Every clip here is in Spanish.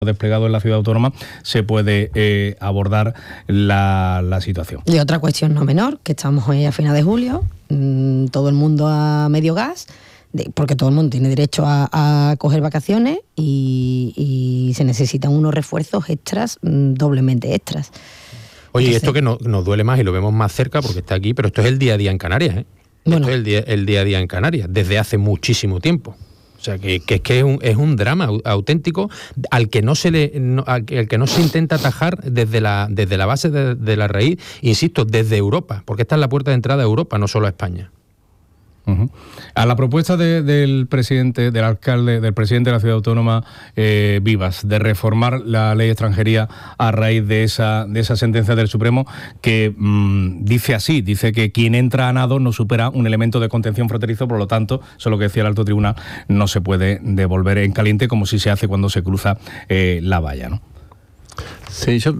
desplegado en la ciudad autónoma se puede abordar la situación. Y otra cuestión no menor, que estamos hoy a final de julio, todo el mundo a medio gas, porque todo el mundo tiene derecho a coger vacaciones y se necesitan unos refuerzos extras, doblemente extras. Oye, y esto que nos duele más y lo vemos más cerca porque está aquí, pero esto es el día a día en Canarias, ¿eh? Bueno. Esto es el día a día en Canarias, desde hace muchísimo tiempo. O sea, que es un drama auténtico al que no se intenta atajar desde la base de la raíz, insisto, desde Europa, porque esta es la puerta de entrada a Europa, no solo a España. Uh-huh. A la propuesta del presidente de la ciudad autónoma, Vivas, de reformar la ley de extranjería a raíz de esa sentencia del Supremo, que dice que quien entra a nado no supera un elemento de contención fronterizo, por lo tanto, eso es lo que decía el alto tribunal, no se puede devolver en caliente como si se hace cuando se cruza la valla, ¿no? Sí, yo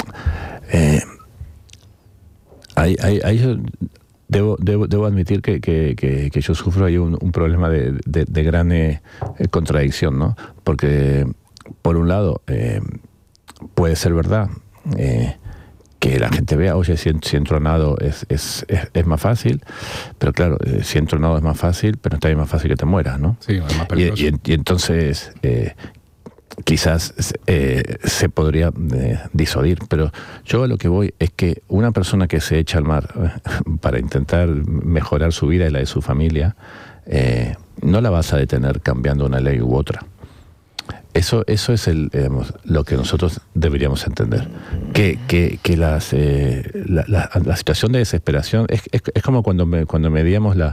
Debo admitir que yo sufro ahí un problema de gran contradicción, ¿no? Porque, por un lado, puede ser verdad que la gente vea, oye, si entro a nado es más fácil, pero claro, si entro a nado es más fácil, pero también es más fácil que te mueras, ¿no? Sí, es más peligroso. Y entonces quizás se podría disuadir, pero yo a lo que voy es que una persona que se echa al mar para intentar mejorar su vida y la de su familia, no la vas a detener cambiando una ley u otra. Eso es lo que nosotros deberíamos entender. Que la situación de desesperación es como cuando medíamos la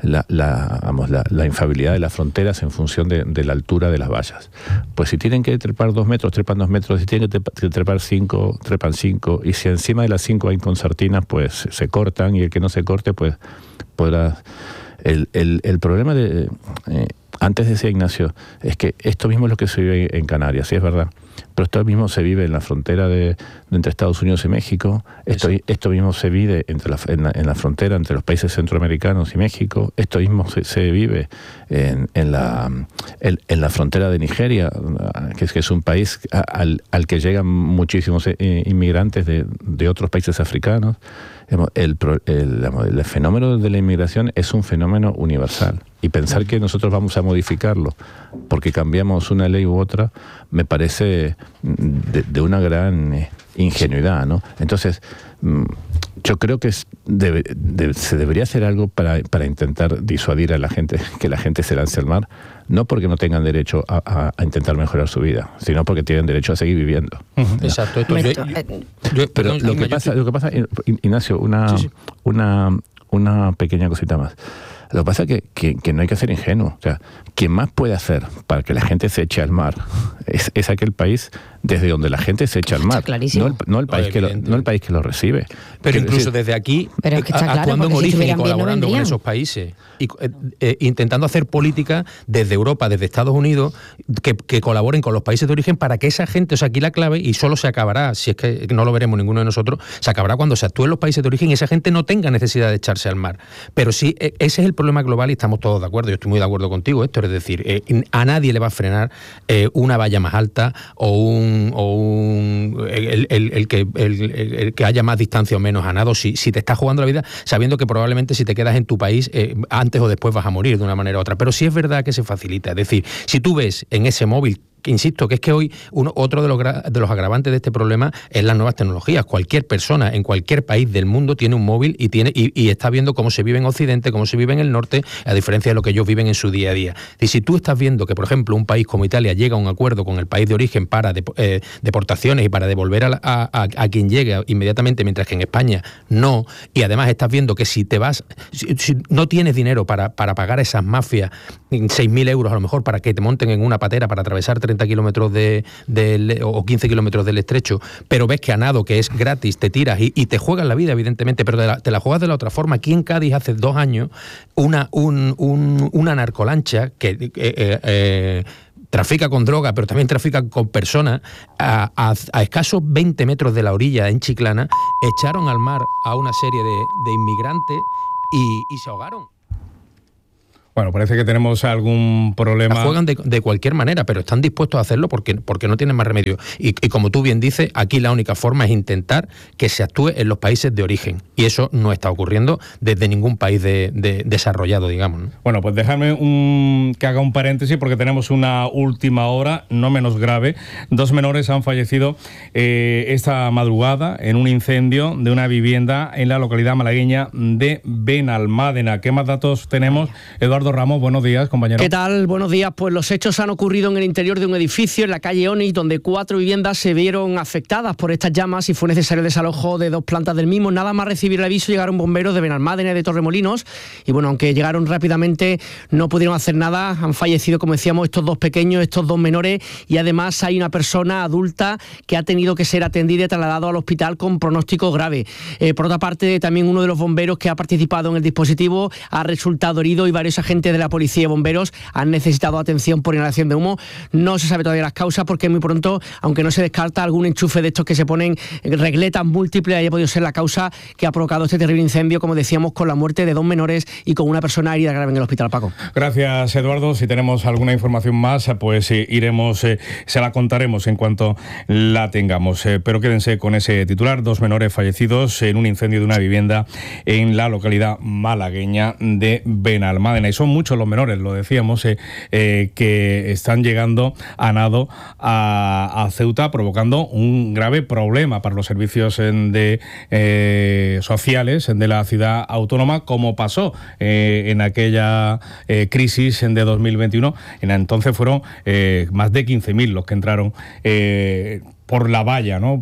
infabilidad de las fronteras en función de la altura de las vallas. Pues si tienen que trepar 2 metros, trepan 2 metros, si tienen que trepar 5, trepan 5, y si encima de las 5 hay concertinas, pues se cortan, y el que no se corte, pues podrá... El problema antes decía Ignacio, es que esto mismo es lo que se vive en Canarias, sí es verdad, pero esto mismo se vive en la frontera entre Estados Unidos y México, esto mismo se vive en la frontera entre los países centroamericanos y México, esto mismo se vive en la frontera de Nigeria, que es un país al que llegan muchísimos inmigrantes de otros países africanos. El fenómeno de la inmigración es un fenómeno universal, y pensar que nosotros vamos a modificarlo porque cambiamos una ley u otra me parece de una gran ingenuidad, ¿no? Entonces yo creo que se debería hacer algo para intentar disuadir a la gente, que la gente se lance al mar, no porque no tengan derecho a intentar mejorar su vida, sino porque tienen derecho a seguir viviendo. Exacto. Pero lo que pasa, Ignacio, una pequeña cosita más. Lo que pasa es que no hay que ser ingenuo. O sea, quien más puede hacer para que la gente se eche al mar es aquel país desde donde la gente se echa al mar, no el país que lo recibe. Pero incluso desde aquí, pero es que está actuando claro, en origen y no colaborando con esos países, y intentando hacer política desde Europa, desde Estados Unidos, que colaboren con los países de origen para que esa gente, o sea, aquí la clave, y solo se acabará, si es que no lo veremos ninguno de nosotros, se acabará cuando se actúe en los países de origen y esa gente no tenga necesidad de echarse al mar. Pero sí, ese es el problema global y estamos todos de acuerdo. Yo estoy muy de acuerdo contigo, Héctor, es decir, a nadie le va a frenar una valla más alta el que haya más distancia o menos a nado, si te estás jugando la vida sabiendo que probablemente si te quedas en tu país antes o después vas a morir de una manera u otra, pero sí es verdad que se facilita, es decir, si tú ves en ese móvil, que insisto, que es que hoy otro de los agravantes de este problema es las nuevas tecnologías. Cualquier persona en cualquier país del mundo tiene un móvil y está viendo cómo se vive en Occidente, cómo se vive en el norte, a diferencia de lo que ellos viven en su día a día. Y si tú estás viendo que, por ejemplo, un país como Italia llega a un acuerdo con el país de origen para deportaciones y para devolver a quien llegue inmediatamente, mientras que en España no, y además estás viendo que si no tienes dinero para pagar a esas mafias 6.000 euros a lo mejor para que te monten en una patera para atravesar 30 kilómetros o 15 kilómetros del estrecho, pero ves que a nado, que es gratis, te tiras y te juegas la vida, evidentemente, pero te la juegas de la otra forma. Aquí en Cádiz hace 2 años una narcolancha que trafica con droga, pero también trafica con personas, a escasos 20 metros de la orilla en Chiclana, echaron al mar a una serie de inmigrantes y se ahogaron. Bueno, parece que tenemos algún problema. La juegan de cualquier manera, pero están dispuestos a hacerlo porque no tienen más remedio. Y como tú bien dices, aquí la única forma es intentar que se actúe en los países de origen. Y eso no está ocurriendo desde ningún país desarrollado, digamos, ¿no? Bueno, pues déjame que haga un paréntesis porque tenemos una última hora, no menos grave. 2 menores han fallecido esta madrugada en un incendio de una vivienda en la localidad malagueña de Benalmádena. ¿Qué más datos tenemos? Eduardo Ramos, buenos días, compañero. ¿Qué tal? Buenos días. Pues los hechos han ocurrido en el interior de un edificio en la calle Onix, donde 4 viviendas se vieron afectadas por estas llamas y fue necesario el desalojo de 2 plantas del mismo. Nada más recibir el aviso llegaron bomberos de Benalmádena y de Torremolinos y bueno, aunque llegaron rápidamente no pudieron hacer nada. Han fallecido, como decíamos, estos 2 pequeños, estos 2 menores y además hay una persona adulta que ha tenido que ser atendida y trasladado al hospital con pronóstico grave. Por otra parte, también uno de los bomberos que ha participado en el dispositivo ha resultado herido y varios agentes de la policía y bomberos han necesitado atención por inhalación de humo. No se sabe todavía las causas porque muy pronto, aunque no se descarta algún enchufe de estos que se ponen regletas múltiples, haya podido ser la causa que ha provocado este terrible incendio, como decíamos, con la muerte de 2 menores y con una persona herida grave en el hospital, Paco. Gracias, Eduardo. Si tenemos alguna información más, pues iremos, se la contaremos en cuanto la tengamos. Pero quédense con ese titular: 2 menores fallecidos en un incendio de una vivienda en la localidad malagueña de Benalmádena. Y son muchos los menores, lo decíamos, que están llegando a nado a Ceuta, provocando un grave problema para los servicios sociales de la ciudad autónoma, como pasó en aquella crisis de 2021. Entonces fueron más de 15.000 los que entraron por la valla, ¿no?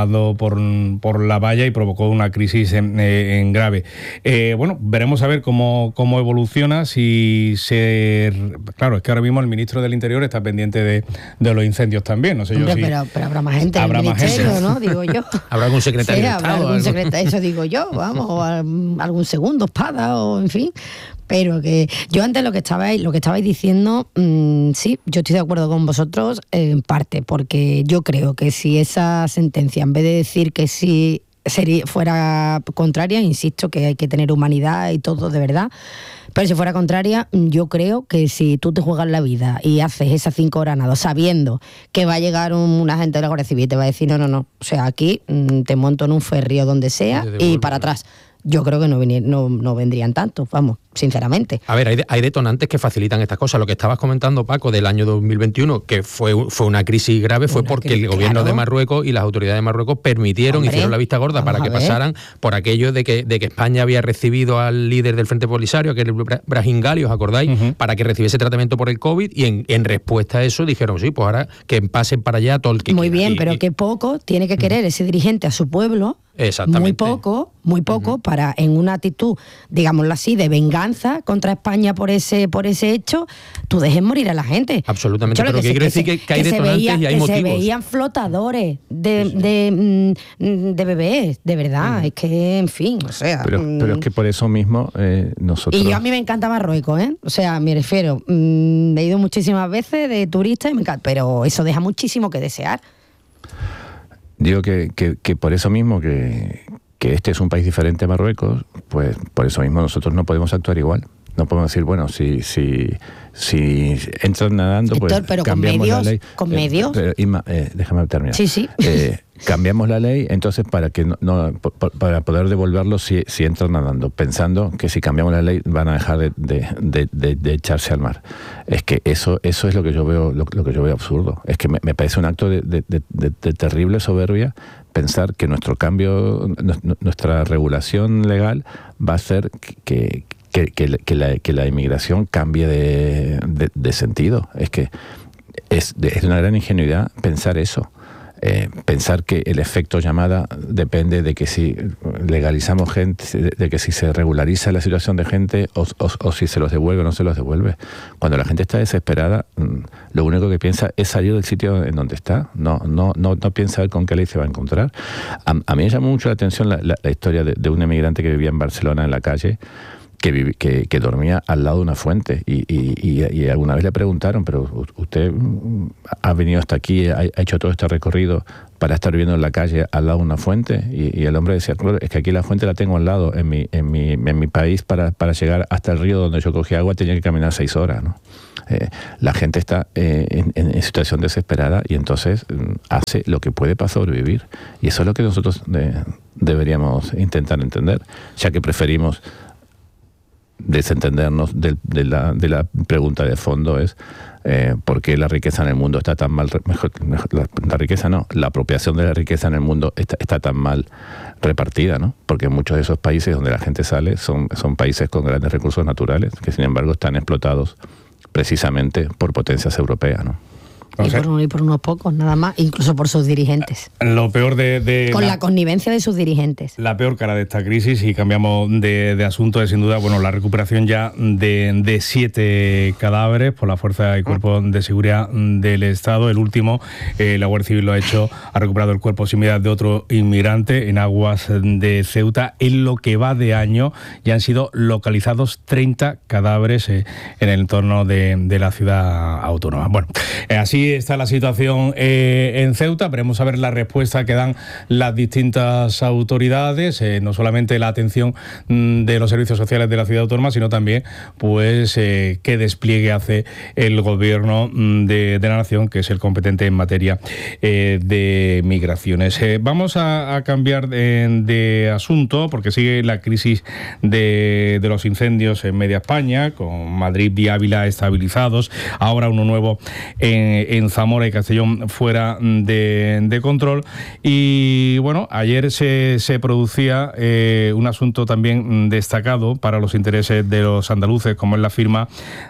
Por la valla y provocó una crisis en grave. Bueno, veremos a ver cómo evoluciona. Claro, es que ahora mismo el ministro del Interior está pendiente de los incendios también. No sé. Hombre, pero habrá más gente en el ministerio, ¿no? Digo yo. Habrá algún secretario de Estado. Habrá algún secretario, eso digo yo, vamos, o algún segundo espada, o en fin. Pero que yo antes lo que estabais diciendo, sí, yo estoy de acuerdo con vosotros en parte, porque yo creo que si esa sentencia, en vez de decir que sí fuera contraria, insisto que hay que tener humanidad y todo de verdad, pero si fuera contraria, yo creo que si tú te juegas la vida y haces esas 5 horas nado sabiendo que va a llegar un agente de la Guardia Civil y te va a decir no, o sea, aquí te monto en un ferry o donde sea y para atrás. Yo creo que no vendrían tantos, vamos, sinceramente. A ver, hay detonantes que facilitan estas cosas. Lo que estabas comentando, Paco, del año 2021, que fue una crisis grave, fue porque el gobierno de Marruecos y las autoridades de Marruecos hicieron la vista gorda para que pasaran por aquello de que España había recibido al líder del Frente Polisario, que era Brahim Ghali, ¿os acordáis? Para que recibiese tratamiento por el COVID y en respuesta a eso dijeron, sí, pues ahora que pasen para allá todo el que Muy quiera. bien, pero que poco tiene que querer ese dirigente a su pueblo. Exactamente. Muy poco para, en una actitud, digámoslo así, de venganza contra España por ese hecho, tú dejes morir a la gente. Absolutamente, pero que quiere decir que hay detonantes y hay motivos. Se veían flotadores de bebés, de verdad, es que, en fin, o sea... Pero es que por eso mismo nosotros... Y a mí me encanta Marruecos, o sea, me refiero, he ido muchísimas veces de turista y me encanta, pero eso deja muchísimo que desear. Digo que por eso mismo que este es un país diferente a Marruecos, pues por eso mismo nosotros no podemos actuar igual. No podemos decir, bueno, si entran nadando, pues pero cambiamos la ley. ¿Con medios? Inma, déjame terminar. Sí. Cambiamos la ley, entonces para para poder devolverlos si entran nadando, pensando que si cambiamos la ley van a dejar de echarse al mar. Es que eso es lo que yo veo, lo que yo veo absurdo. Es que me parece un acto de terrible soberbia pensar que nuestro cambio, nuestra regulación legal va a hacer que la inmigración cambie de sentido. Es que es una gran ingenuidad pensar eso. Pensar que el efecto llamada depende de que si legalizamos gente, de que si se regulariza la situación de gente o si se los devuelve o no se los devuelve. Cuando la gente está desesperada, lo único que piensa es salir del sitio en donde está. No piensa ver con qué ley se va a encontrar. A mí me llamó mucho la atención la historia de un emigrante que vivía en Barcelona en la calle, que dormía al lado de una fuente y alguna vez le preguntaron, pero usted ha venido hasta aquí, ha hecho todo este recorrido para estar viviendo en la calle al lado de una fuente, y el hombre decía, claro, es que aquí la fuente la tengo al lado, en mi país para llegar hasta el río donde yo cogí agua tenía que caminar 6 horas, ¿no? La gente está en situación desesperada y entonces hace lo que puede para sobrevivir, y eso es lo que nosotros deberíamos intentar entender, ya que preferimos desentendernos de la pregunta de fondo es ¿por qué la riqueza en el mundo está tan mal? La riqueza no, la apropiación de la riqueza en el mundo está tan mal repartida, ¿no? Porque muchos de esos países donde la gente sale son países con grandes recursos naturales, que sin embargo están explotados precisamente por potencias europeas, ¿no? Y por unos pocos, nada más, incluso por sus dirigentes. Lo peor con la connivencia de sus dirigentes. La peor cara de esta crisis, y cambiamos de asunto, es sin duda, bueno, la recuperación ya de 7 cadáveres por la Fuerza y Cuerpo de Seguridad del Estado. El último, la Guardia Civil lo ha hecho, ha recuperado el cuerpo sin vida de otro inmigrante en aguas de Ceuta. En lo que va de año ya han sido localizados 30 cadáveres en el entorno de la ciudad autónoma. Bueno, así está la situación en Ceuta. Veremos a ver la respuesta que dan las distintas autoridades, no solamente la atención de los servicios sociales de la ciudad autónoma, sino también pues qué despliegue hace el gobierno de la nación, que es el competente en materia de migraciones. Vamos a cambiar de asunto, porque sigue la crisis de los incendios en media España, con Madrid y Ávila estabilizados, ahora uno nuevo en Zamora y Castellón fuera de control. Y bueno, ayer se producía un asunto también destacado para los intereses de los andaluces, como es la firma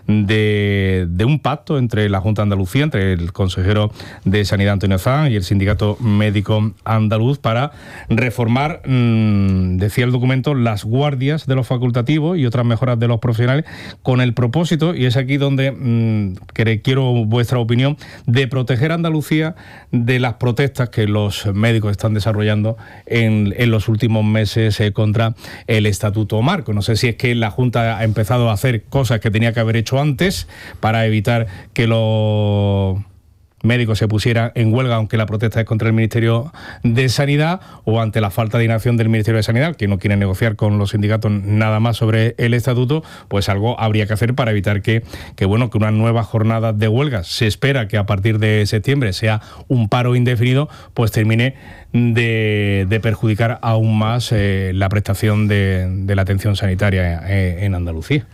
de un pacto entre la Junta de Andalucía, entre el consejero de Sanidad Antonio Zan y el Sindicato Médico Andaluz, para reformar, decía el documento, las guardias de los facultativos y otras mejoras de los profesionales, con el propósito, y es aquí donde quiero vuestra opinión, de proteger a Andalucía de las protestas que los médicos están desarrollando en los últimos meses contra el Estatuto Marco. No sé si es que la Junta ha empezado a hacer cosas que tenía que haber hecho antes para evitar que los médicos se pusieran en huelga, aunque la protesta es contra el Ministerio de Sanidad, o ante la falta de inacción del Ministerio de Sanidad, que no quiere negociar con los sindicatos nada más sobre el estatuto. Pues algo habría que hacer para evitar que una nueva jornada de huelga, se espera que a partir de septiembre sea un paro indefinido, pues termine de perjudicar aún más la prestación de la atención sanitaria en Andalucía.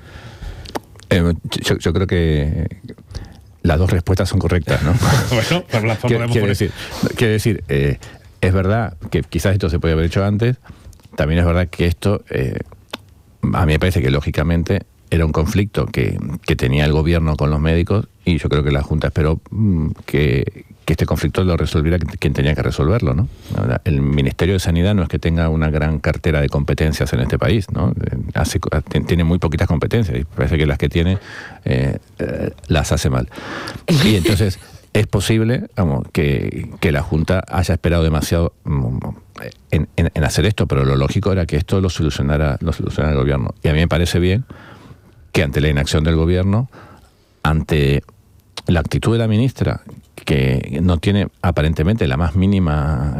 Yo creo que las dos respuestas son correctas, ¿no? Bueno, pues las podemos poner. Quiero decir, es verdad que quizás esto se podía haber hecho antes. También es verdad que esto, a mí me parece que lógicamente era un conflicto que tenía el gobierno con los médicos, y yo creo que la Junta esperó que este conflicto lo resolviera quien tenía que resolverlo, ¿no? El Ministerio de Sanidad no es que tenga una gran cartera de competencias en este país, ¿no? Tiene muy poquitas competencias, y parece que las que tiene las hace mal. Y entonces es posible, que la Junta haya esperado demasiado en hacer esto, pero lo lógico era que esto lo solucionara el gobierno. Y a mí me parece bien que ante la inacción del gobierno, ante la actitud de la ministra, que no tiene aparentemente la más mínima,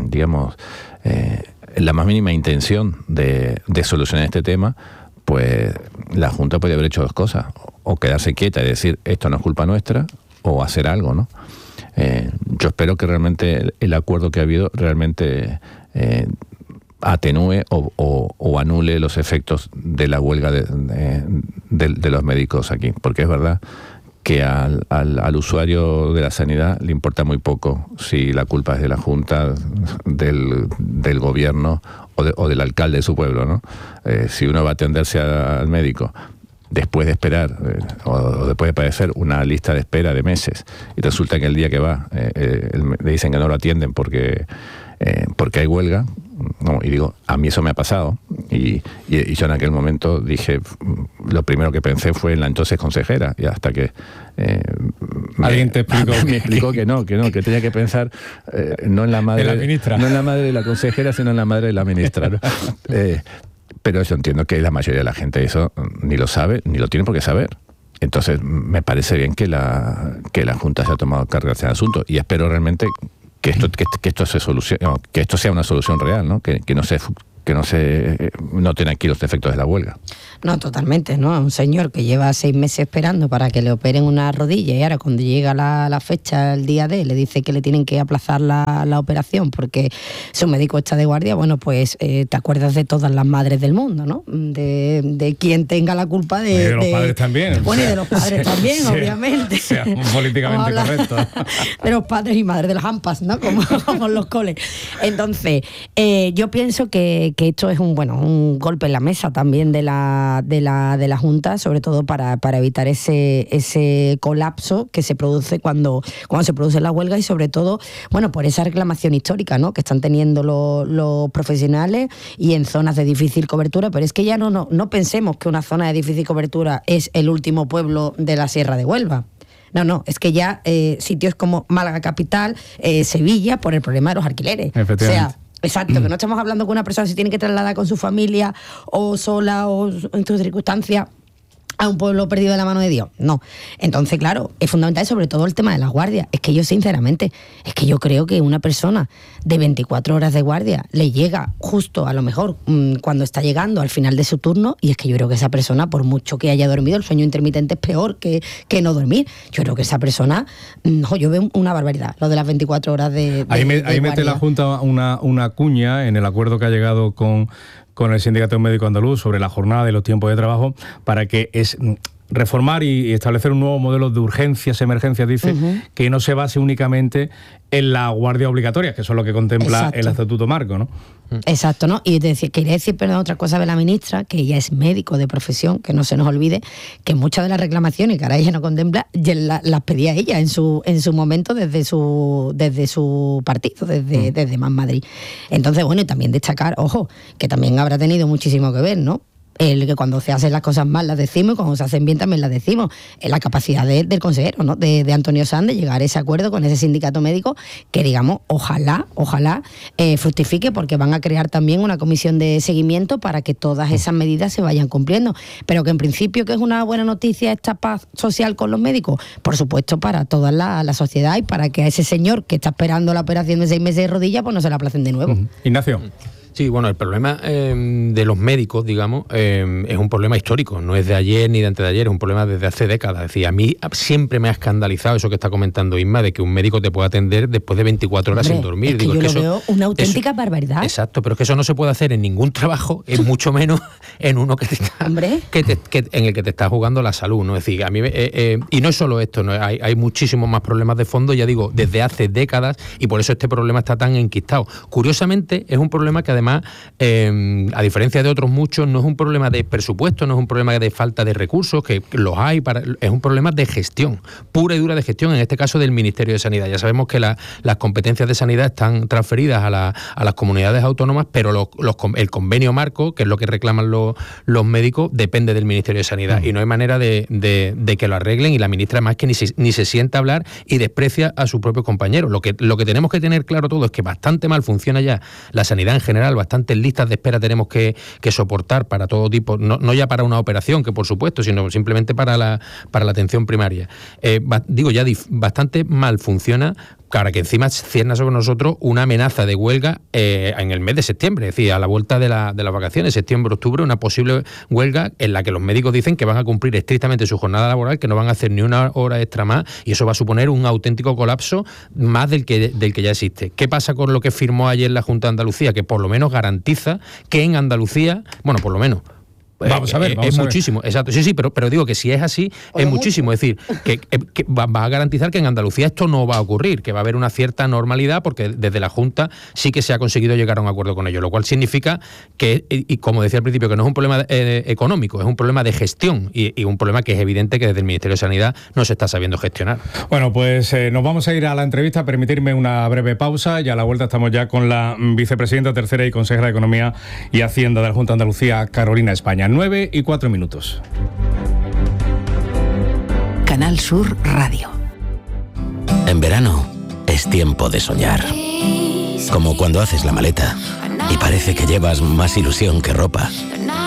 la más mínima intención de solucionar este tema, pues la Junta podría haber hecho dos cosas: o quedarse quieta y decir esto no es culpa nuestra, o hacer algo, ¿no? Yo espero que realmente el acuerdo que ha habido realmente atenúe o anule los efectos de la huelga de los médicos aquí, porque es verdad que al usuario de la sanidad le importa muy poco si la culpa es de la Junta, del gobierno o del alcalde de su pueblo, ¿no? Si uno va a atenderse al médico después de esperar o después de padecer una lista de espera de meses, y resulta que el día que va le dicen que no lo atienden porque hay huelga, no, y digo, a mí eso me ha pasado, y yo en aquel momento dije, lo primero que pensé fue en la entonces consejera, y hasta que alguien te explicó me explicó que tenía que pensar no en la madre de la ministra, no en la madre de la consejera, sino en la madre de la ministra, ¿no? Pero yo entiendo que la mayoría de la gente eso ni lo sabe, ni lo tiene por qué saber. Entonces, me parece bien que la Junta se ha tomado cargo de ese asunto y espero realmente que esto se solucione, que esto sea una solución real, ¿no? Que no se noten aquí los efectos de la huelga. No, totalmente, ¿no? Un señor que lleva 6 meses esperando para que le operen una rodilla y ahora cuando llega la fecha, el día D, le dice que le tienen que aplazar la operación porque su médico está de guardia, bueno, pues te acuerdas de todas las madres del mundo, ¿no? De quien tenga la culpa de... Y de los padres también. Bueno, y de los padres también, sí, obviamente. Sea políticamente correcto. De los padres y madres, de las AMPAs, ¿no? Como los coles. Entonces, yo pienso que esto es un golpe en la mesa también de la Junta, sobre todo para evitar ese colapso que se produce cuando se produce la huelga y sobre todo, bueno, por esa reclamación histórica, ¿no? Que están teniendo los profesionales y en zonas de difícil cobertura, pero es que ya no pensemos que una zona de difícil cobertura es el último pueblo de la Sierra de Huelva. No, es que ya sitios como Málaga capital, Sevilla, por el problema de los alquileres. Efectivamente. O sea, exacto, que no estamos hablando que una persona se tiene que trasladar con su familia o sola o en sus circunstancias a un pueblo perdido de la mano de Dios. No. Entonces, claro, es fundamental sobre todo el tema de las guardias. Es que yo, sinceramente, yo creo que una persona de 24 horas de guardia le llega justo, a lo mejor, cuando está llegando al final de su turno, y es que yo creo que esa persona, por mucho que haya dormido, el sueño intermitente es peor que no dormir. Yo creo que esa persona, yo veo una barbaridad, lo de las 24 horas de Ahí guardia. mete la Junta una cuña en el acuerdo que ha llegado con el Sindicato Médico Andaluz sobre la jornada y los tiempos de trabajo para que es reformar y establecer un nuevo modelo de urgencias, emergencias, dice, que no se base únicamente en la guardia obligatoria, que eso es lo que contempla Exacto. el Estatuto Marco, ¿no? Exacto, ¿no? Y quería decir, perdón, otra cosa de la ministra, que ella es médico de profesión, que no se nos olvide, que muchas de las reclamaciones que ahora ella no contempla, ya las pedía ella en su momento desde su partido, desde Más Madrid. Entonces, bueno, y también destacar, ojo, que también habrá tenido muchísimo que ver, ¿no? El que cuando se hacen las cosas mal las decimos y cuando se hacen bien también las decimos. Es la capacidad del consejero, ¿no? de Antonio Sanz de llegar a ese acuerdo con ese sindicato médico que, digamos, ojalá fructifique, porque van a crear también una comisión de seguimiento para que todas esas medidas se vayan cumpliendo. Pero que en principio que es una buena noticia esta paz social con los médicos, por supuesto para toda la sociedad y para que a ese señor que está esperando la operación de 6 meses de rodilla pues no se la aplacen de nuevo. Ignacio. Sí, bueno, el problema de los médicos, digamos, es un problema histórico, no es de ayer ni de antes de ayer, es un problema desde hace décadas. Es decir, a mí siempre me ha escandalizado eso que está comentando Isma, de que un médico te pueda atender después de 24 horas sin dormir. Es que yo lo veo una auténtica barbaridad. Exacto, pero es que eso no se puede hacer en ningún trabajo, es mucho menos en uno que te está, en el que te está jugando la salud, ¿no? Es decir, a mí y no es solo esto, ¿no? Hay muchísimos más problemas de fondo, ya digo, desde hace décadas, y por eso este problema está tan enquistado. Curiosamente, es un problema que además, a diferencia de otros muchos, no es un problema de presupuesto, no es un problema de falta de recursos, que los hay, es un problema de gestión, pura y dura de gestión, en este caso del Ministerio de Sanidad. Ya sabemos que las competencias de sanidad están transferidas a las comunidades autónomas, pero el convenio marco, que es lo que reclaman los médicos, depende del Ministerio de Sanidad, y no hay manera de que lo arreglen, y la ministra además que ni se sienta a hablar y desprecia a sus propios compañeros. Lo que tenemos que tener claro todo es que bastante mal funciona ya la sanidad en general, bastantes listas de espera tenemos que soportar para todo tipo, no ya para una operación, que por supuesto, sino simplemente para la atención primaria. Bastante mal funciona, para que encima cierna sobre nosotros una amenaza de huelga en el mes de septiembre, es decir, a la vuelta de las vacaciones, septiembre-octubre, una posible huelga en la que los médicos dicen que van a cumplir estrictamente su jornada laboral, que no van a hacer ni una hora extra más, y eso va a suponer un auténtico colapso más del que ya existe. ¿Qué pasa con lo que firmó ayer la Junta de Andalucía? Que por lo menos garantiza que en Andalucía, bueno, por lo menos, Vamos a ver. Muchísimo, exacto. Sí, pero digo que si es así, es muchísimo. Es decir, que va a garantizar que en Andalucía esto no va a ocurrir, que va a haber una cierta normalidad, porque desde la Junta sí que se ha conseguido llegar a un acuerdo con ello, lo cual significa que, y como decía al principio, que no es un problema económico, es un problema de gestión, y un problema que es evidente que desde el Ministerio de Sanidad no se está sabiendo gestionar. Bueno, pues nos vamos a ir a la entrevista, permitirme una breve pausa, y a la vuelta estamos ya con la vicepresidenta tercera y consejera de Economía y Hacienda de la Junta de Andalucía, Carolina España. 9:04. Canal Sur Radio. En verano es tiempo de soñar. Como cuando haces la maleta y parece que llevas más ilusión que ropa.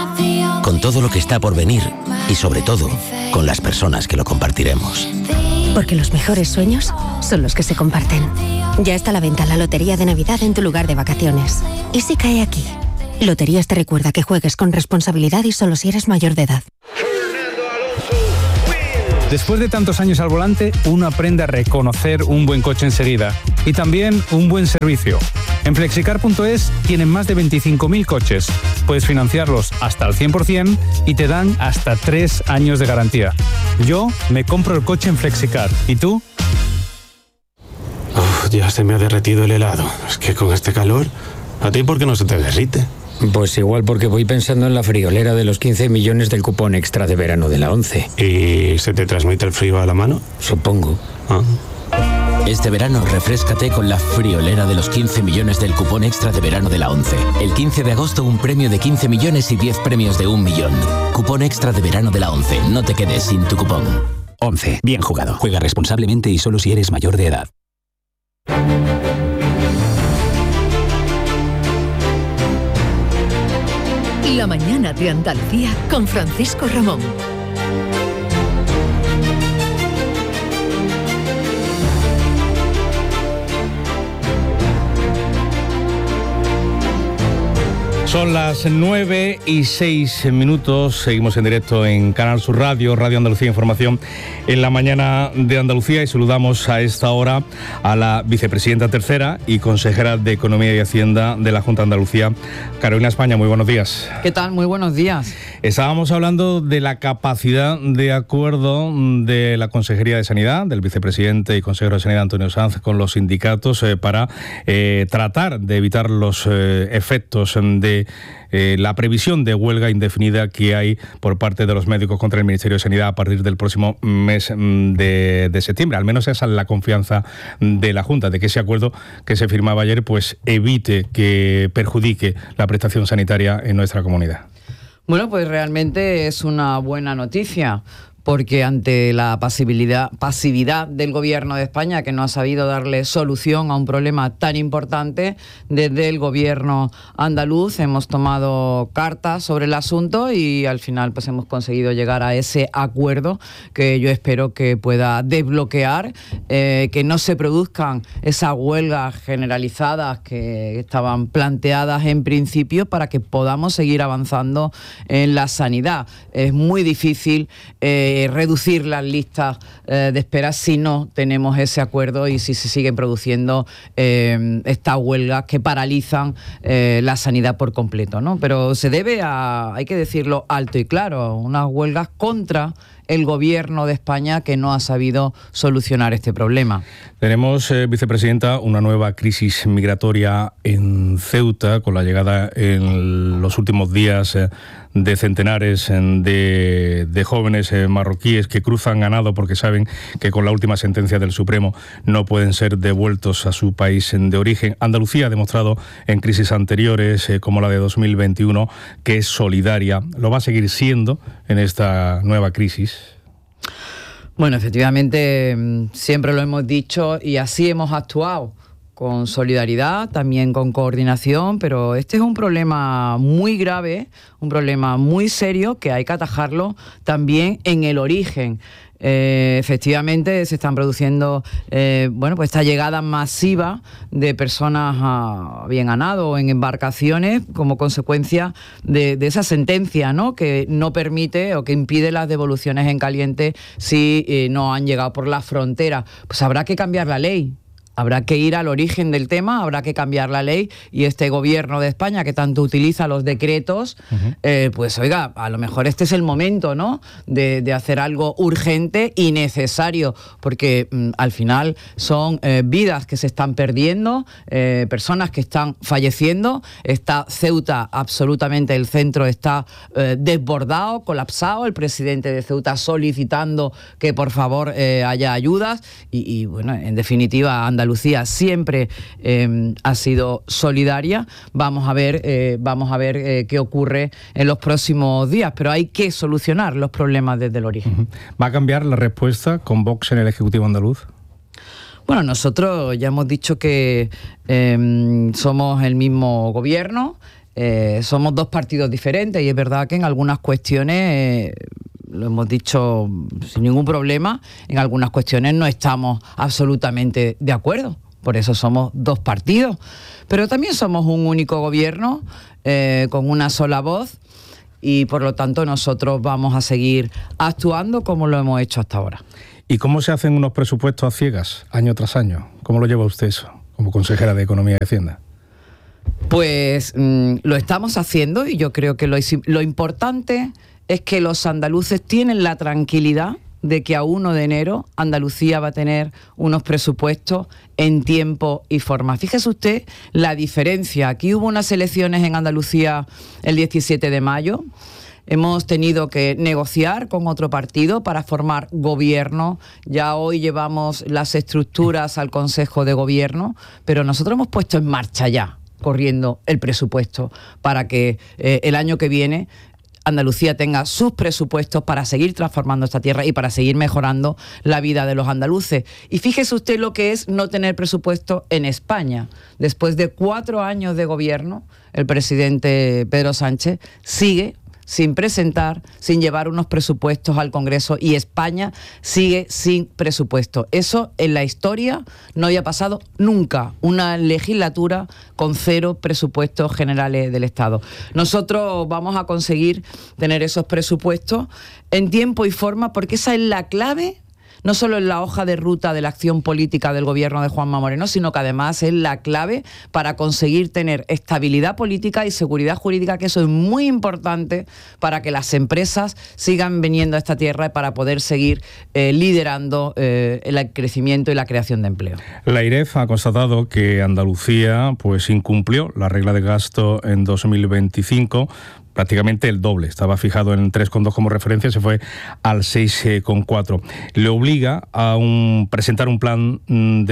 con todo lo que está por venir y sobre todo con las personas que lo compartiremos. Porque los mejores sueños son los que se comparten. Ya está a la venta la Lotería de Navidad en tu lugar de vacaciones. ¿Y si cae aquí? Loterías te recuerda que juegues con responsabilidad y solo si eres mayor de edad. Después de tantos años al volante, uno aprende a reconocer un buen coche enseguida y también un buen servicio. En Flexicar.es tienen más de 25.000 coches. Puedes financiarlos hasta al 100% y te dan hasta 3 años de garantía. Yo me compro el coche en Flexicar. ¿Y tú? Ya se me ha derretido el helado. Es que con este calor, ¿a ti por qué no se te derrite? Pues igual porque voy pensando en la friolera de los 15 millones del cupón extra de verano de la 11. ¿Y se te transmite el frío a la mano? Supongo. Este verano refréscate con la friolera de los 15 millones del cupón extra de verano de la 11. El 15 de agosto un premio de 15 millones y 10 premios de 1 millón. Cupón extra de verano de la 11. No te quedes sin tu cupón. 11. Bien jugado. Juega responsablemente y solo si eres mayor de edad. La mañana de Andalucía con Francisco Ramón. Son las 9:06. Seguimos en directo en Canal Sur Radio, Radio Andalucía Información, en la mañana de Andalucía, y saludamos a esta hora a la vicepresidenta tercera y consejera de Economía y Hacienda de la Junta de Andalucía, Carolina España. Muy buenos días. ¿Qué tal? Muy buenos días. Estábamos hablando de la capacidad de acuerdo de la Consejería de Sanidad, del vicepresidente y consejero de Sanidad Antonio Sanz, con los sindicatos para tratar de evitar los efectos de la previsión de huelga indefinida que hay por parte de los médicos contra el Ministerio de Sanidad a partir del próximo mes de septiembre. Al menos esa es la confianza de la Junta, de que ese acuerdo que se firmaba ayer pues evite que perjudique la prestación sanitaria en nuestra comunidad. Bueno, pues realmente es una buena noticia, porque ante la pasividad del Gobierno de España, que no ha sabido darle solución a un problema tan importante, desde el Gobierno andaluz hemos tomado cartas sobre el asunto y al final pues hemos conseguido llegar a ese acuerdo que yo espero que pueda desbloquear, que no se produzcan esas huelgas generalizadas que estaban planteadas en principio, para que podamos seguir avanzando en la sanidad. Es muy difícil reducir las listas de espera si no tenemos ese acuerdo y si se siguen produciendo estas huelgas que paralizan la sanidad por completo, ¿no? Pero se debe a, hay que decirlo alto y claro, unas huelgas contra el Gobierno de España, que no ha sabido solucionar este problema. Tenemos, vicepresidenta, una nueva crisis migratoria en Ceuta, con la llegada en los últimos días de centenares de jóvenes marroquíes que cruzan a nado porque saben que con la última sentencia del Supremo no pueden ser devueltos a su país de origen. Andalucía ha demostrado en crisis anteriores, como la de 2021, que es solidaria. ¿Lo va a seguir siendo en esta nueva crisis? Bueno, efectivamente, siempre lo hemos dicho y así hemos actuado, con solidaridad, también con coordinación, pero este es un problema muy grave, un problema muy serio, que hay que atajarlo también en el origen. Efectivamente se están produciendo pues esta llegada masiva de personas bien a nado o en embarcaciones como consecuencia de esa sentencia, ¿no?, que no permite o que impide las devoluciones en caliente si no han llegado por la frontera. Pues habrá que cambiar la ley. Habrá que ir al origen del tema, habrá que cambiar la ley, y este Gobierno de España, que tanto utiliza los decretos, pues oiga, a lo mejor este es el momento, ¿no?, de hacer algo urgente y necesario, porque al final son vidas que se están perdiendo, personas que están falleciendo. Está Ceuta, absolutamente el centro está desbordado, colapsado, el presidente de Ceuta solicitando que por favor haya ayudas y bueno, en definitiva, Andalucía siempre ha sido solidaria. Vamos a ver qué ocurre en los próximos días, pero hay que solucionar los problemas desde el origen. ¿Va a cambiar la respuesta con Vox en el Ejecutivo andaluz? Bueno, nosotros ya hemos dicho que somos el mismo gobierno. somos dos partidos diferentes y es verdad que en algunas cuestiones, lo hemos dicho sin ningún problema, en algunas cuestiones no estamos absolutamente de acuerdo. Por eso somos dos partidos. Pero también somos un único gobierno con una sola voz y por lo tanto nosotros vamos a seguir actuando como lo hemos hecho hasta ahora. ¿Y cómo se hacen unos presupuestos a ciegas, año tras año? ¿Cómo lo lleva usted eso, como consejera de Economía y Hacienda? Pues lo estamos haciendo y yo creo que lo importante es que los andaluces tienen la tranquilidad de que a 1 de enero Andalucía va a tener unos presupuestos en tiempo y forma. Fíjese usted la diferencia. Aquí hubo unas elecciones en Andalucía el 17 de mayo. Hemos tenido que negociar con otro partido para formar gobierno. Ya hoy llevamos las estructuras al Consejo de Gobierno, pero nosotros hemos puesto en marcha ya, corriendo el presupuesto, para que el año que viene Andalucía tenga sus presupuestos para seguir transformando esta tierra y para seguir mejorando la vida de los andaluces. Y fíjese usted lo que es no tener presupuesto en España. Después de 4 años de gobierno, el presidente Pedro Sánchez sigue sin presentar, sin llevar unos presupuestos al Congreso y España sigue sin presupuesto. Eso en la historia no había pasado nunca, una legislatura con 0 presupuestos generales del Estado. Nosotros vamos a conseguir tener esos presupuestos en tiempo y forma porque esa es la clave, no solo en la hoja de ruta de la acción política del gobierno de Juanma Moreno, sino que además es la clave para conseguir tener estabilidad política y seguridad jurídica, que eso es muy importante para que las empresas sigan viniendo a esta tierra y para poder seguir liderando el crecimiento y la creación de empleo. La IREF ha constatado que Andalucía pues incumplió la regla de gasto en 2025, prácticamente el doble. Estaba fijado en 3,2 como referencia, se fue al 6,4. Le obliga a presentar un plan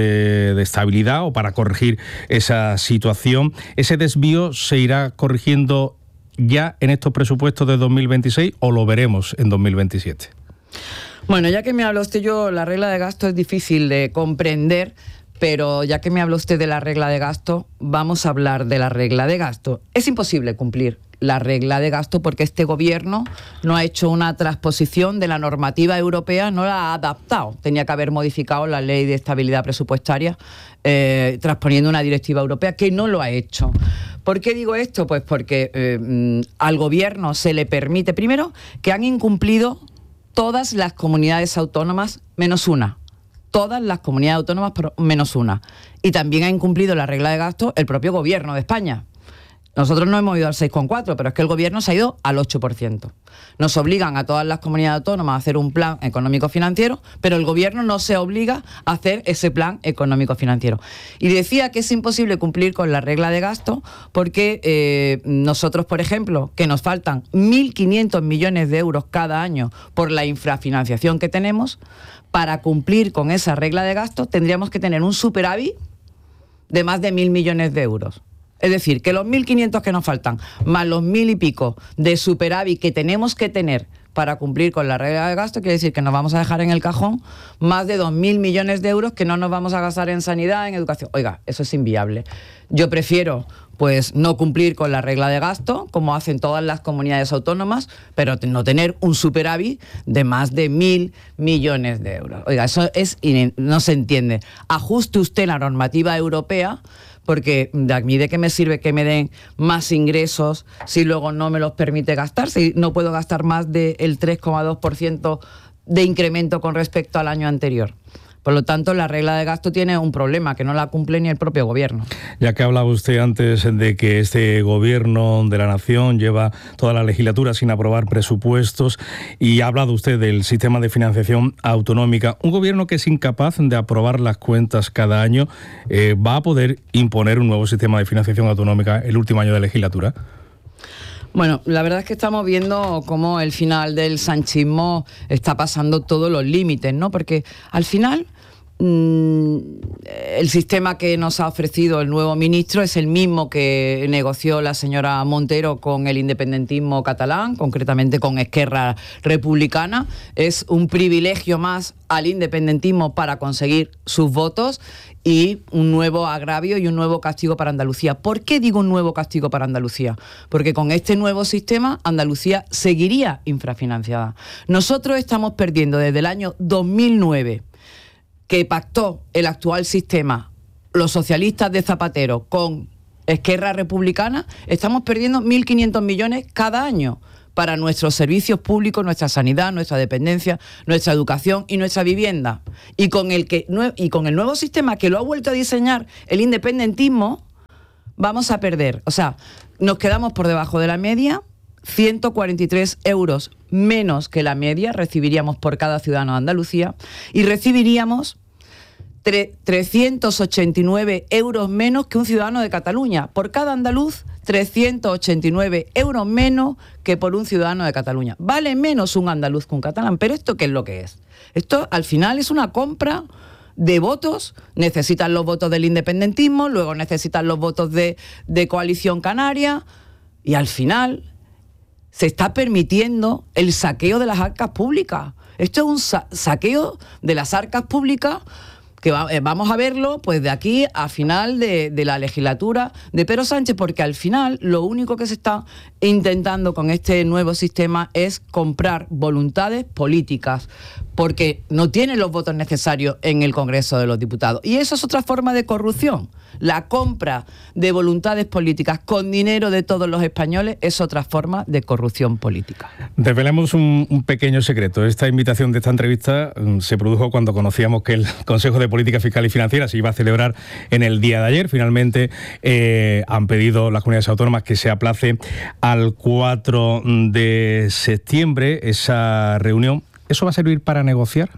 de estabilidad o para corregir esa situación. ¿Ese desvío se irá corrigiendo ya en estos presupuestos de 2026 o lo veremos en 2027? Bueno, ya que me habla usted, la regla de gasto es difícil de comprender, pero ya que me habla usted de la regla de gasto, vamos a hablar de la regla de gasto. Es imposible cumplir la regla de gasto porque este gobierno no ha hecho una transposición de la normativa europea, no la ha adaptado. Tenía que haber modificado la ley de estabilidad presupuestaria transponiendo una directiva europea que no lo ha hecho. ¿Por qué digo esto? Pues porque al gobierno se le permite, primero, que han incumplido todas las comunidades autónomas menos una. Todas las comunidades autónomas menos una. Y también ha incumplido la regla de gasto el propio gobierno de España. Nosotros no hemos ido al 6,4, pero es que el gobierno se ha ido al 8%. Nos obligan a todas las comunidades autónomas a hacer un plan económico-financiero, pero el gobierno no se obliga a hacer ese plan económico-financiero. Y decía que es imposible cumplir con la regla de gasto porque nosotros, por ejemplo, que nos faltan 1.500 millones de euros cada año por la infrafinanciación que tenemos, para cumplir con esa regla de gasto tendríamos que tener un superávit de más de 1.000 millones de euros. Es decir, que los 1.500 que nos faltan, más los 1.000 y pico de superávit que tenemos que tener para cumplir con la regla de gasto, quiere decir que nos vamos a dejar en el cajón más de 2.000 millones de euros que no nos vamos a gastar en sanidad, en educación. Oiga, eso es inviable. Yo prefiero pues no cumplir con la regla de gasto, como hacen todas las comunidades autónomas, pero no tener un superávit de más de 1.000 millones de euros. Oiga, eso no se entiende. Ajuste usted la normativa europea, porque a mí de qué me sirve que me den más ingresos si luego no me los permite gastar, si no puedo gastar más del 3,2% de incremento con respecto al año anterior. Por lo tanto, la regla de gasto tiene un problema, que no la cumple ni el propio gobierno. Ya que hablaba usted antes de que este gobierno de la nación lleva toda la legislatura sin aprobar presupuestos y ha hablado usted del sistema de financiación autonómica, un gobierno que es incapaz de aprobar las cuentas cada año, ¿va a poder imponer un nuevo sistema de financiación autonómica el último año de legislatura? Bueno, la verdad es que estamos viendo cómo el final del sanchismo está pasando todos los límites, ¿no? Porque al final el sistema que nos ha ofrecido el nuevo ministro es el mismo que negoció la señora Montero con el independentismo catalán, concretamente con Esquerra Republicana. Es un privilegio más al independentismo para conseguir sus votos y un nuevo agravio y un nuevo castigo para Andalucía. ¿Por qué digo un nuevo castigo para Andalucía? Porque con este nuevo sistema Andalucía seguiría infrafinanciada. Nosotros estamos perdiendo desde el año 2009, que pactó el actual sistema, los socialistas de Zapatero con Esquerra Republicana, estamos perdiendo 1.500 millones cada año para nuestros servicios públicos, nuestra sanidad, nuestra dependencia, nuestra educación y nuestra vivienda. Y con el nuevo sistema que lo ha vuelto a diseñar el independentismo, vamos a perder. O sea, nos quedamos por debajo de la media, 143 euros menos que la media recibiríamos por cada ciudadano de Andalucía y recibiríamos 389 euros menos que un ciudadano de Cataluña. Por cada andaluz, 389 euros menos que por un ciudadano de Cataluña. Vale menos un andaluz que un catalán, pero ¿esto qué es lo que es? Esto al final es una compra de votos. Necesitan los votos del independentismo, luego necesitan los votos de Coalición Canaria y al final se está permitiendo el saqueo de las arcas públicas. Esto es un saqueo de las arcas públicas que vamos a verlo pues de aquí a final de la legislatura de Pedro Sánchez, porque al final lo único que se está intentando con este nuevo sistema es comprar voluntades políticas, porque no tienen los votos necesarios en el Congreso de los Diputados. Y eso es otra forma de corrupción. La compra de voluntades políticas con dinero de todos los españoles es otra forma de corrupción política. Desvelemos un pequeño secreto. Esta invitación de esta entrevista se produjo cuando conocíamos que el Consejo de Política Fiscal y Financiera se iba a celebrar en el día de ayer. Finalmente han pedido las comunidades autónomas que se aplace al 4 de septiembre esa reunión. ¿Eso va a servir para negociar?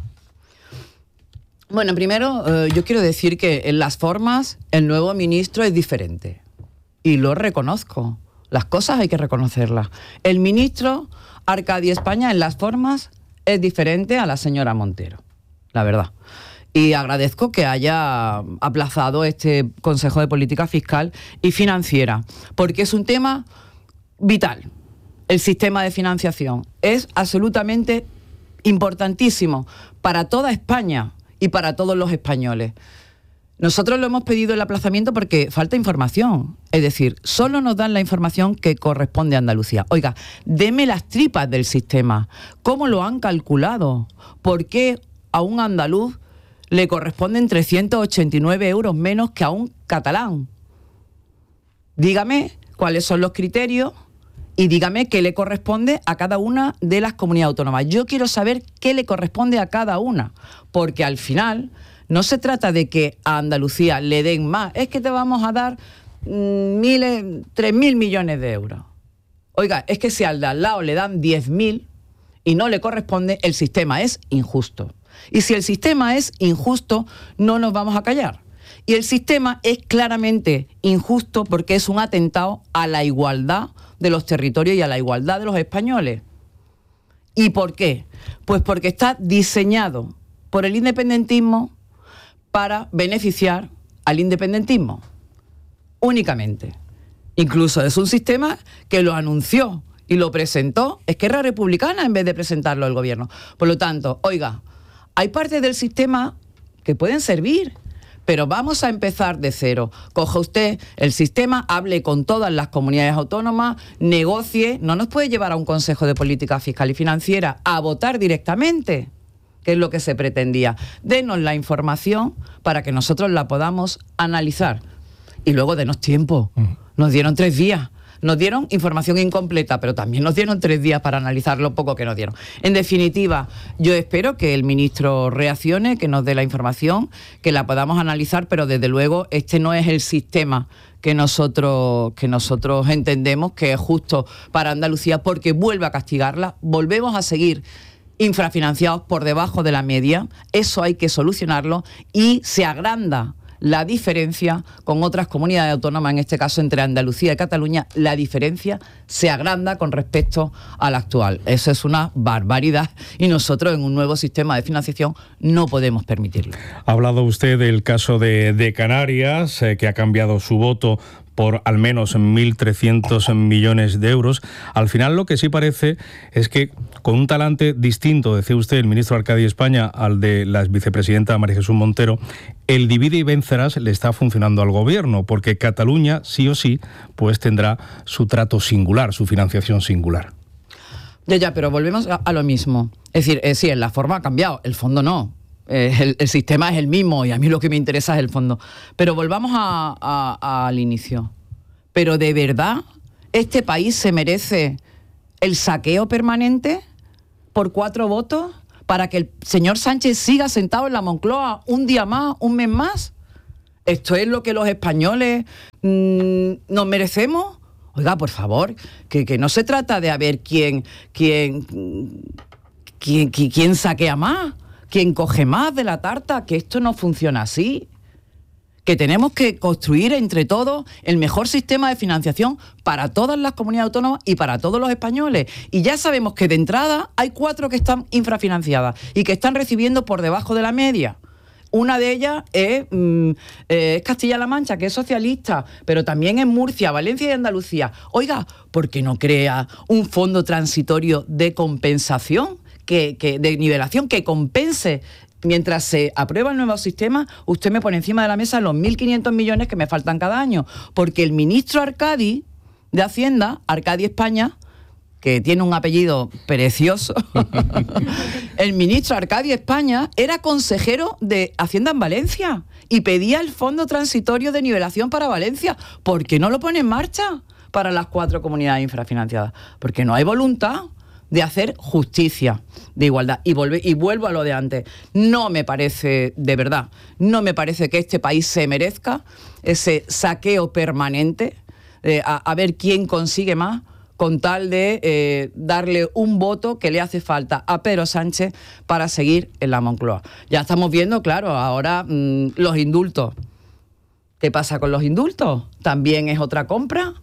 Bueno, primero yo quiero decir que en las formas el nuevo ministro es diferente y lo reconozco. Las cosas hay que reconocerlas. El ministro Arcadio España en las formas es diferente a la señora Montero, la verdad. Y agradezco que haya aplazado este Consejo de Política Fiscal y Financiera, porque es un tema vital. El sistema de financiación es absolutamente importantísimo para toda España y para todos los españoles. Nosotros lo hemos pedido el aplazamiento porque falta información. Es decir, solo nos dan la información que corresponde a Andalucía. Oiga, deme las tripas del sistema. ¿Cómo lo han calculado? ¿Por qué a un andaluz le corresponden 389 euros menos que a un catalán? Dígame cuáles son los criterios y dígame qué le corresponde a cada una de las comunidades autónomas. Yo quiero saber qué le corresponde a cada una, porque al final no se trata de que a Andalucía le den más, es que te vamos a dar 3.000 millones de euros. Oiga, es que si al de al lado le dan 10.000 y no le corresponde, el sistema es injusto. Y si el sistema es injusto, no nos vamos a callar. Y el sistema es claramente injusto porque es un atentado a la igualdad de los territorios y a la igualdad de los españoles. ¿Y por qué? Pues porque está diseñado por el independentismo para beneficiar al independentismo, únicamente. Incluso es un sistema que lo anunció y lo presentó Esquerra Republicana en vez de presentarlo el gobierno. Por lo tanto, oiga, hay partes del sistema que pueden servir, pero vamos a empezar de cero. Coja usted el sistema, hable con todas las comunidades autónomas, negocie. No nos puede llevar a un Consejo de Política Fiscal y Financiera a votar directamente, que es lo que se pretendía. Denos la información para que nosotros la podamos analizar. Y luego denos tiempo. Nos dieron 3 días. Nos dieron información incompleta, pero también nos dieron 3 días para analizar lo poco que nos dieron. En definitiva, yo espero que el ministro reaccione, que nos dé la información, que la podamos analizar, pero desde luego este no es el sistema que nosotros entendemos que es justo para Andalucía, porque vuelve a castigarla, volvemos a seguir infrafinanciados por debajo de la media. Eso hay que solucionarlo y se agranda la diferencia con otras comunidades autónomas, en este caso entre Andalucía y Cataluña, la diferencia se agranda con respecto a la actual. Eso es una barbaridad y nosotros en un nuevo sistema de financiación no podemos permitirlo. Ha hablado usted del caso de Canarias, que ha cambiado su voto por al menos 1.300 millones de euros. Al final lo que sí parece es que con un talante distinto, decía usted, el ministro Arcadi España, al de la vicepresidenta María Jesús Montero, el divide y vencerás le está funcionando al gobierno, porque Cataluña sí o sí pues tendrá su trato singular, su financiación singular. Ya, pero volvemos a lo mismo. Es decir, sí, la forma ha cambiado, el fondo no. El sistema es el mismo y a mí lo que me interesa es el fondo. Pero volvamos al inicio. ¿Pero de verdad este país se merece el saqueo permanente por 4 votos para que el señor Sánchez siga sentado en la Moncloa un día más, un mes más? ¿Esto es lo que los españoles nos merecemos? Oiga, por favor, que no se trata de a ver quién saquea más, quién coge más de la tarta, que esto no funciona así. Que tenemos que construir entre todos el mejor sistema de financiación para todas las comunidades autónomas y para todos los españoles. Y ya sabemos que de entrada hay 4 que están infrafinanciadas y que están recibiendo por debajo de la media. Una de ellas es Castilla-La Mancha, que es socialista, pero también en Murcia, Valencia y Andalucía. Oiga, ¿por qué no crea un fondo transitorio de compensación? De nivelación que compense mientras se aprueba el nuevo sistema. Usted me pone encima de la mesa los 1.500 millones que me faltan cada año, porque el ministro Arcadi de Hacienda, Arcadi España, que tiene un apellido precioso, el ministro Arcadi España era consejero de Hacienda en Valencia y pedía el fondo transitorio de nivelación para Valencia. ¿Por qué no lo pone en marcha para las 4 comunidades infrafinanciadas? Porque no hay voluntad de hacer justicia, de igualdad. Y vuelvo a lo de antes. No me parece, de verdad, no me parece que este país se merezca ese saqueo permanente, a ver quién consigue más, con tal de darle un voto que le hace falta a Pedro Sánchez para seguir en la Moncloa. Ya estamos viendo, claro, ahora los indultos. ¿Qué pasa con los indultos? ¿También es otra compra?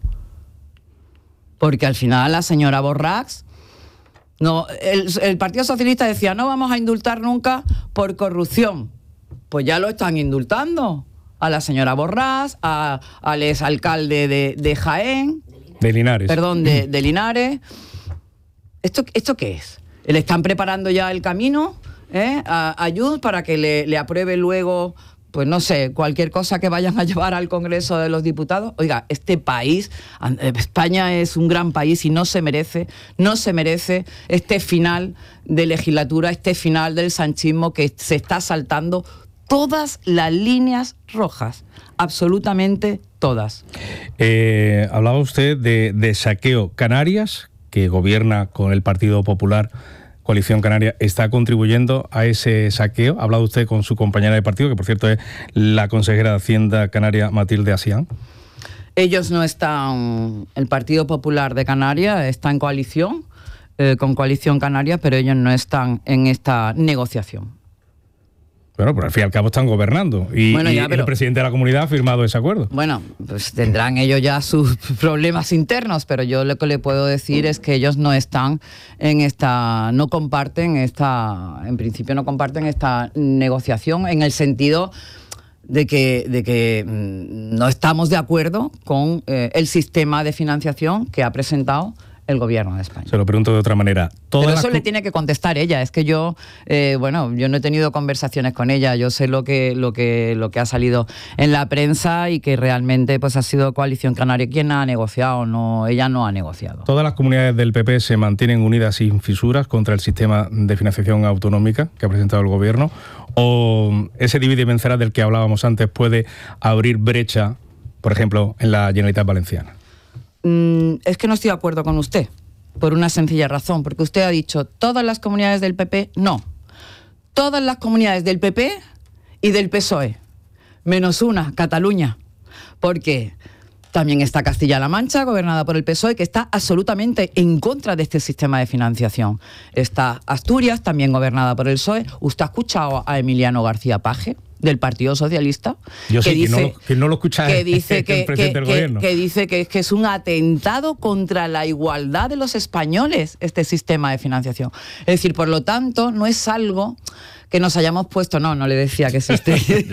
Porque al final la señora Borràs... No, el Partido Socialista decía, no vamos a indultar nunca por corrupción. Pues ya lo están indultando. A la señora Borràs, al exalcalde de Jaén. De Linares. Perdón, de Linares. ¿Esto qué es? ¿Le están preparando ya el camino a Junts para que le apruebe luego, pues no sé, cualquier cosa que vayan a llevar al Congreso de los Diputados? Oiga, este país, España es un gran país y no se merece este final de legislatura, este final del sanchismo que se está saltando todas las líneas rojas, absolutamente todas. Hablaba usted de saqueo. Canarias, que gobierna con el Partido Popular, Coalición Canaria, ¿está contribuyendo a ese saqueo? ¿Ha hablado usted con su compañera de partido, que por cierto es la consejera de Hacienda canaria, Matilde Asián? Ellos no están, el Partido Popular de Canarias está en coalición, con Coalición Canaria, pero ellos no están en esta negociación. Bueno, pero al fin y al cabo están gobernando y el presidente de la comunidad ha firmado ese acuerdo. Bueno, pues tendrán ellos ya sus problemas internos, pero yo lo que le puedo decir es que ellos no están en esta, en principio no comparten esta negociación, en el sentido de que no estamos de acuerdo con el sistema de financiación que ha presentado el gobierno de España. Se lo pregunto de otra manera. Pero eso le tiene que contestar ella. Es que yo no he tenido conversaciones con ella. Yo sé lo que ha salido en la prensa y que realmente pues ha sido Coalición Canaria quien ha negociado. No, ella no ha negociado. ¿Todas las comunidades del PP se mantienen unidas sin fisuras contra el sistema de financiación autonómica que ha presentado el gobierno? ¿O ese divide y vencerás del que hablábamos antes puede abrir brecha, por ejemplo, en la Generalitat Valenciana? Es que no estoy de acuerdo con usted, por una sencilla razón, porque usted ha dicho todas las comunidades del PP, no. Todas las comunidades del PP y del PSOE, menos una, Cataluña, porque también está Castilla-La Mancha, gobernada por el PSOE, que está absolutamente en contra de este sistema de financiación. Está Asturias, también gobernada por el PSOE. ¿Usted ha escuchado a Emiliano García Paje? del Partido Socialista, Yo sé que no lo escucha que dice el presidente del gobierno. Que dice que es un atentado contra la igualdad de los españoles este sistema de financiación. Es decir, por lo tanto, no es algo que nos hayamos puesto, no le decía que existe.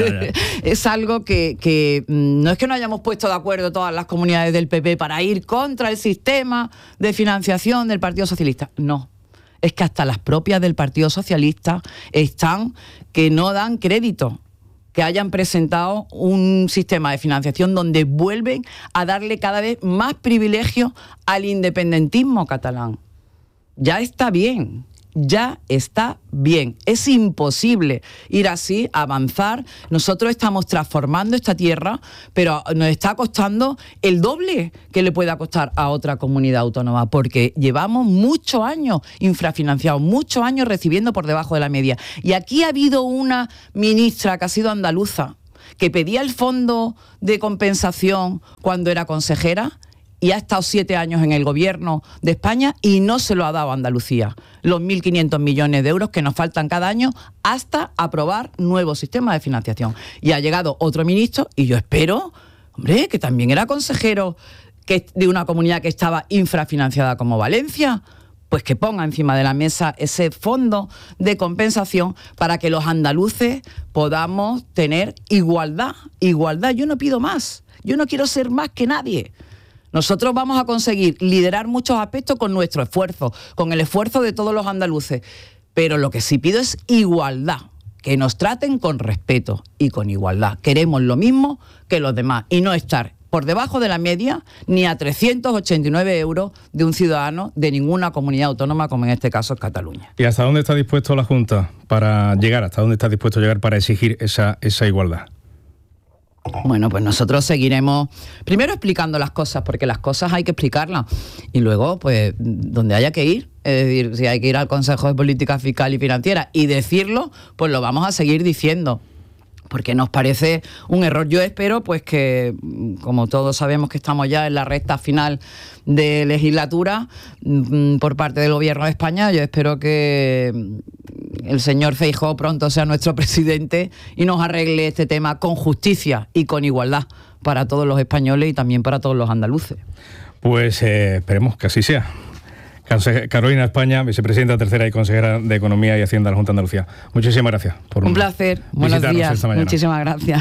Es algo que no es que nos hayamos puesto de acuerdo todas las comunidades del PP para ir contra el sistema de financiación del Partido Socialista. No. Es que hasta las propias del Partido Socialista están que no dan crédito que hayan presentado un sistema de financiación donde vuelven a darle cada vez más privilegio al independentismo catalán. Ya está bien. Ya está bien. Es imposible ir así, avanzar. Nosotros estamos transformando esta tierra, pero nos está costando el doble que le pueda costar a otra comunidad autónoma, porque llevamos muchos años infrafinanciados, muchos años recibiendo por debajo de la media. Y aquí ha habido una ministra que ha sido andaluza, que pedía el fondo de compensación cuando era consejera, y ha estado 7 años en el gobierno de España y no se lo ha dado a Andalucía. Los 1.500 millones de euros que nos faltan cada año hasta aprobar nuevos sistemas de financiación. Y ha llegado otro ministro y yo espero, hombre, que también era consejero de una comunidad que estaba infrafinanciada como Valencia, pues que ponga encima de la mesa ese fondo de compensación para que los andaluces podamos tener igualdad. Igualdad, yo no pido más, yo no quiero ser más que nadie. Nosotros vamos a conseguir liderar muchos aspectos con nuestro esfuerzo, con el esfuerzo de todos los andaluces. Pero lo que sí pido es igualdad, que nos traten con respeto y con igualdad. Queremos lo mismo que los demás y no estar por debajo de la media ni a 389 euros de un ciudadano de ninguna comunidad autónoma, como en este caso es Cataluña. ¿Y hasta dónde está dispuesto la Junta para llegar? ¿Hasta dónde está dispuesto a llegar para exigir esa igualdad? Bueno, pues nosotros seguiremos primero explicando las cosas, porque las cosas hay que explicarlas, y luego, pues, donde haya que ir, es decir, si hay que ir al Consejo de Política Fiscal y Financiera y decirlo, pues lo vamos a seguir diciendo, porque nos parece un error. Yo espero, pues, que, como todos sabemos que estamos ya en la recta final de legislatura por parte del Gobierno de España, yo espero que el señor Feijóo pronto sea nuestro presidente y nos arregle este tema con justicia y con igualdad para todos los españoles y también para todos los andaluces. Pues esperemos que así sea. Carolina España, vicepresidenta tercera y consejera de Economía y Hacienda de la Junta de Andalucía. Muchísimas gracias por un placer. Buenos días. Esta mañana. Muchísimas gracias.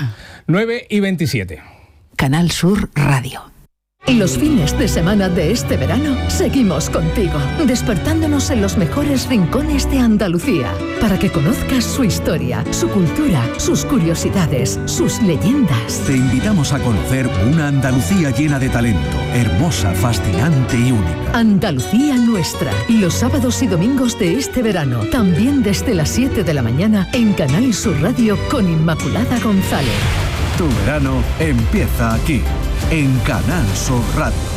9:27. Canal Sur Radio. Y los fines de semana de este verano seguimos contigo, despertándonos en los mejores rincones de Andalucía, para que conozcas su historia, su cultura, sus curiosidades, sus leyendas. Te invitamos a conocer una Andalucía llena de talento, hermosa, fascinante y única. Andalucía Nuestra, los sábados y domingos de este verano, también desde las 7 de la mañana en Canal Sur Radio con Inmaculada González. Tu verano empieza aquí, en Canal Sur Radio.